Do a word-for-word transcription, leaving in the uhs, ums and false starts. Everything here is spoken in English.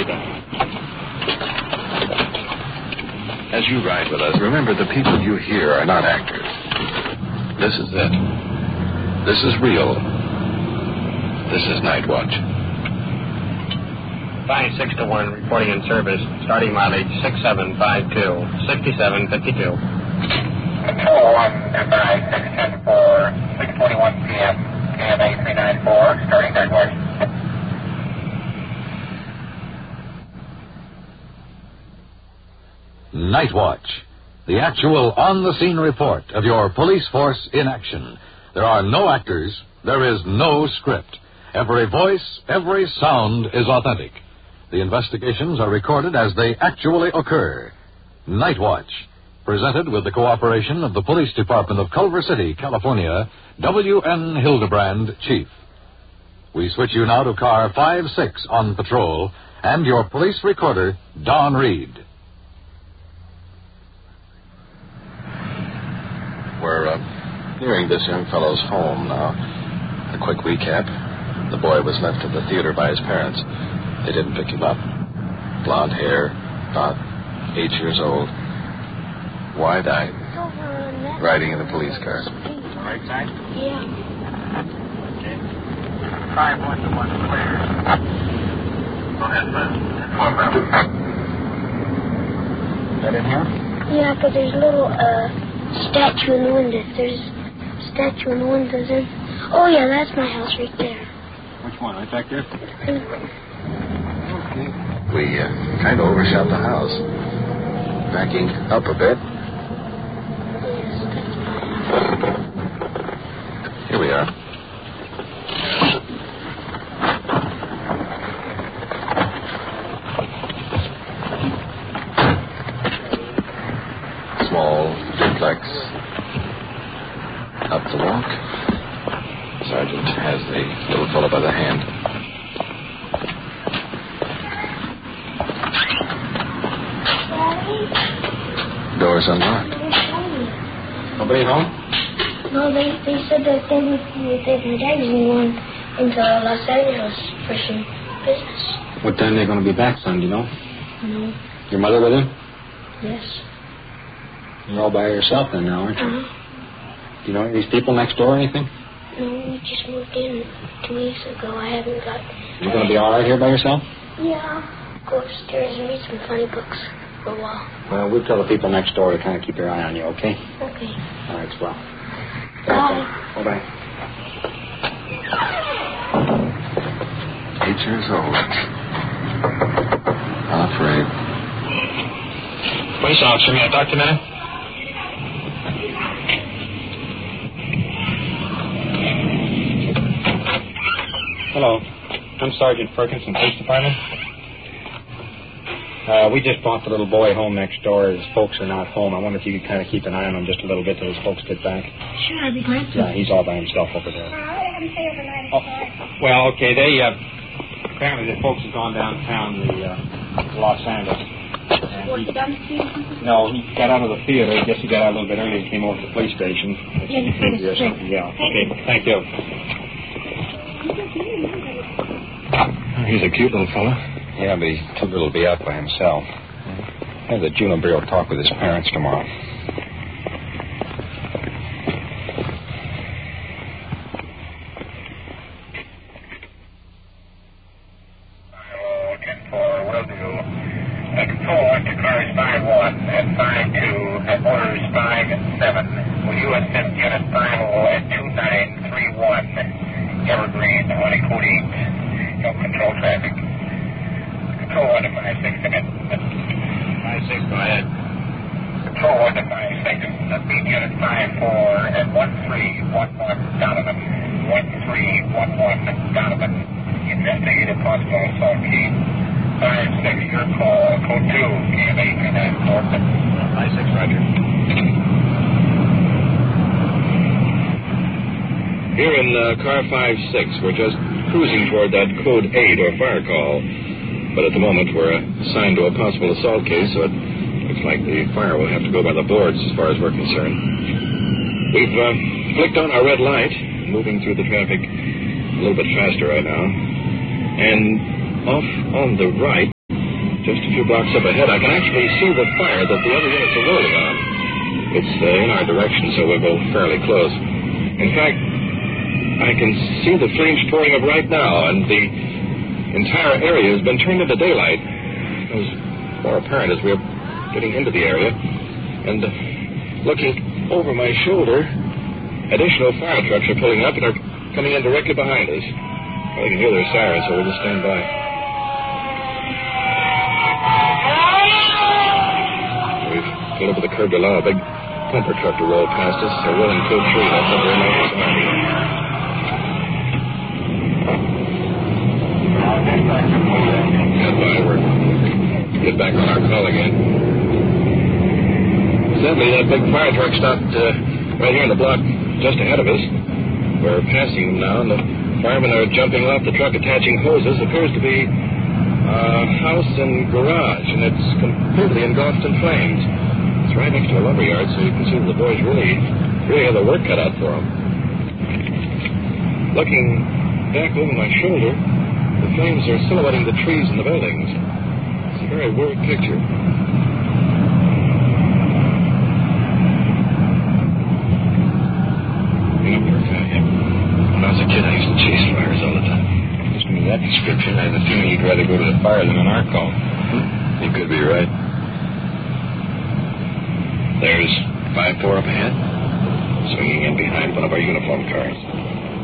then. As you ride with us, remember the people you hear are not actors. This is it. This is real. This is Night Watch. five six to one, reporting in service. Starting mileage six seven five two, sixty-seven fifty-two. Control one, five six ten four, six forty-one p.m. K M A three nine four, starting Night Watch. Night Watch, the actual on-the-scene report of your police force in action. There are no actors. There is no script. Every voice, every sound is authentic. The investigations are recorded as they actually occur. Night Watch, presented with the cooperation of the Police Department of Culver City, California, W N Hildebrand, Chief. We switch you now to car five six on patrol and your police recorder, Don Reed. We're uh, nearing this young fellow's home now. A quick recap. The boy was left at the theater by his parents. They didn't pick him up. Blonde hair, about eight years old. Wide-eyed. Riding in a police car. Right side? Yeah. Okay. Five one to one clear. Go ahead, bud. That in here? Yeah, because there's a little uh, statue in the window. There's a statue in the windows. And oh, yeah, that's my house right there. Which one? Right back there? We uh, kind of overshot the house. Backing up a bit. Here we are. Small duplex. Up the walk. Sergeant has the little fellow by the hand. Door's unlocked. Nobody home? No, they, they said that they would take my dad one into Los Angeles for some business. What time are they going to be back, son, do you know? No. Your mother with him? Yes. You're all by yourself then now, aren't you? Uh-huh. Do you know any of these people next door or anything? No, we just moved in two weeks ago. I haven't got... You're going to be all right here by yourself? Yeah. Go upstairs and read some funny books for a while. Well, we'll tell the people next door to kind of keep their eye on you, okay? Okay. All right, swell. Bye. Bye-bye. Eight years old. Unafraid. Police officer, may I talk to you a minute? Hello. I'm Sergeant Ferguson, Police Department. Uh, we just brought the little boy home next door. His folks are not home. I wonder if you could kind of keep an eye on him just a little bit till his folks get back. Sure, I'd be glad to. Yeah, he's all by himself over there. Uh, I haven't stayed overnight. Oh, well, okay, they, uh, apparently the folks have gone downtown the, uh, Los Angeles. And What, he, the dumpster or something? no, he got out of the theater. I guess he got out a little bit early and came over to the police station. Yeah, he's pretty Or strict. something. Yeah, okay, thank you. He's a cute little fella. Yeah, but he's too little to be out by himself. Have the juvenile bureau talk with his parents tomorrow. ten four, will do. Control one to cars five one and five two and motors five and seven. Will you assist unit five oh and two nine three one? Evergreen, Honey Code eight. Help control traffic. Control one to five six, come in. five six, go ahead. Control one to five six. Beat unit five four and one three one one Donovan. one three one one Donovan. Investigate a possible assault key. five six, your call. Code two, K M A three nine four. five six, roger. Here in uh, car five six, we're just cruising toward that code eight or fire call. But at the moment, we're assigned to a possible assault case, so it looks like the fire will have to go by the boards as far as we're concerned. We've uh, flicked on our red light, moving through the traffic a little bit faster right now. And off on the right, just a few blocks up ahead, I can actually see the fire that the other units are rolling on. It's uh, in our direction, so we'll go fairly close. In fact, I can see the flames pouring up right now, and the entire area has been turned into daylight. It was more apparent as we were getting into the area. And uh, looking over my shoulder, additional fire trucks are pulling up and are coming in directly behind us. Well, I can hear their sirens, so we'll just stand by. We've pulled up to the curb to allow a big pumper truck to roll past us, so we'll include three. That's what we're making sorry. Stand by. We're get back on our call again. Sadly, that big fire truck stopped uh, right here in the block just ahead of us. We're passing them now, and the firemen are jumping off the truck, attaching hoses. Appears to be a house and garage, and it's completely engulfed in flames. It's right next to a lumber yard, so you can see that the boys really, really have the work cut out for them. Looking back over my shoulder, the flames are silhouetting the trees and the buildings. It's a very weird picture. When I was a kid, I used to chase fires all the time. Listening to that description, I had a feeling you'd rather go to the fire than an arc call. You could be right. There's five four up ahead, swinging in behind one of our uniform cars.